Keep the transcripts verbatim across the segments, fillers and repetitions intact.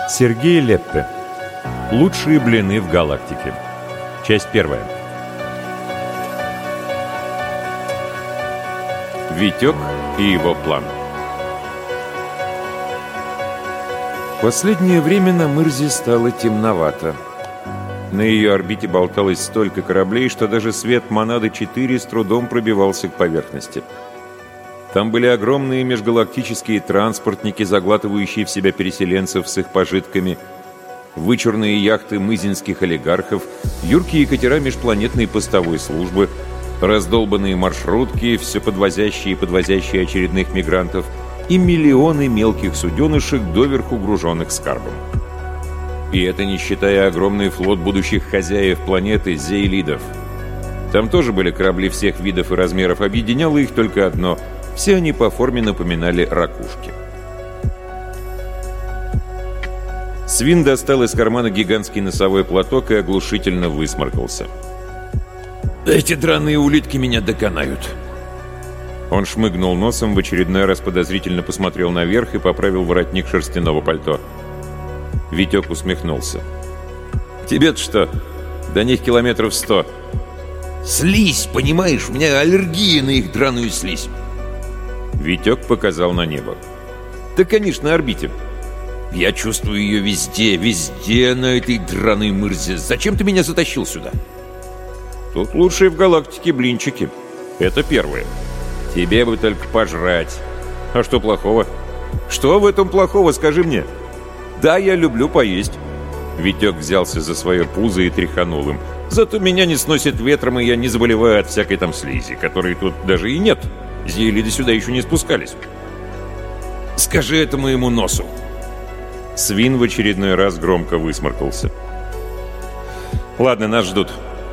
Сергей Леппе. Лучшие блины в галактике. Часть первая. Витек и его план. В последнее время на Мырзе стало темновато. На ее орбите болталось столько кораблей, что даже свет Монады четыре с трудом пробивался к поверхности. Там были огромные межгалактические транспортники, заглатывающие в себя переселенцев с их пожитками, вычурные яхты мызинских олигархов, юркие катера межпланетной постовой службы, раздолбанные маршрутки, все подвозящие и подвозящие очередных мигрантов, и миллионы мелких суденышек, доверху груженных скарбом. И это не считая огромный флот будущих хозяев планеты зейлидов. Там тоже были корабли всех видов и размеров, объединяло их только одно — все они по форме напоминали ракушки. Свин достал из кармана гигантский носовой платок и оглушительно высморкался. «Эти драные улитки меня доконают!» Он шмыгнул носом, в очередной раз подозрительно посмотрел наверх и поправил воротник шерстяного пальто. Витек усмехнулся. «Тебе-то что? До них километров сто». «Слизь, понимаешь? У меня аллергия на их драную слизь!» Витек показал на небо. «Да, конечно, на орбите». «Я чувствую ее везде, везде на этой драной Мырзе. Зачем ты меня затащил сюда?» «Тут лучшие в галактике блинчики. Это первое. Тебе бы только пожрать. А что плохого? Что в этом плохого, скажи мне? Да, я люблю поесть». Витек взялся за свое пузо и тряханул им. «Зато меня не сносит ветром, и я не заболеваю от всякой там слизи, которой тут даже и нет. Зейлиды сюда еще не спускались». «Скажи это моему носу». Свин в очередной раз громко высморкался. «Ладно, нас ждут».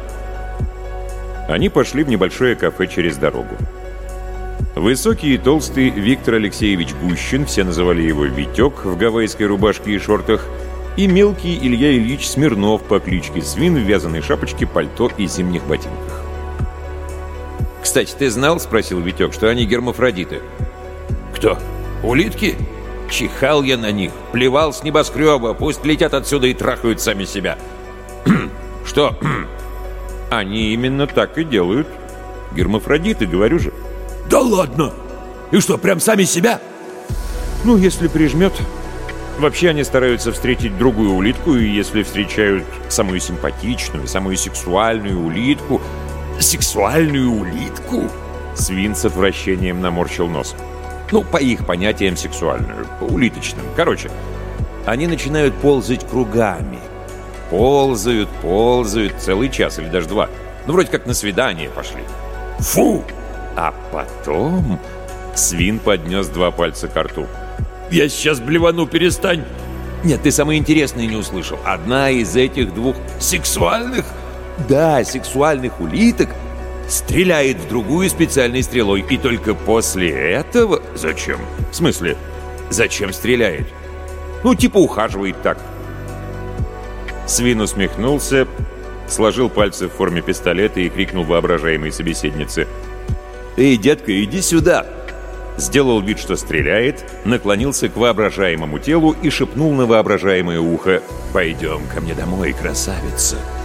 Они пошли в небольшое кафе через дорогу. Высокий и толстый Виктор Алексеевич Гущин, все называли его Витек, в гавайской рубашке и шортах, и мелкий Илья Ильич Смирнов по кличке Свин в вязаной шапочке, пальто и зимних ботинках. «Кстати, ты знал, — спросил Витек, — что они гермафродиты?» «Кто? Улитки? Чихал я на них, плевал с небоскреба, пусть летят отсюда и трахают сами себя». «Что?» «Они именно так и делают. Гермафродиты, говорю же». «Да ладно! И что, прям сами себя?» «Ну, если прижмет. Вообще они стараются встретить другую улитку, и если встречают самую симпатичную, самую сексуальную улитку...» «Сексуальную улитку?» Свин с отвращением наморщил нос. «Ну, по их понятиям сексуальную, по улиточным. Короче, они начинают ползать кругами. Ползают, ползают целый час или даже два. Ну, вроде как на свидание пошли. Фу! А потом...» Свин поднес два пальца к рту. «Я сейчас блевану, перестань!» «Нет, ты самое интересное не услышал. Одна из этих двух сексуальных, да, сексуальных улиток стреляет в другую специальной стрелой. И только после этого...» «Зачем? В смысле? Зачем стреляет?» «Ну, типа ухаживает так». Свин усмехнулся, сложил пальцы в форме пистолета и крикнул воображаемой собеседнице: «Эй, детка, иди сюда!» Сделал вид, что стреляет, наклонился к воображаемому телу и шепнул на воображаемое ухо: «Пойдем ко мне домой, красавица!»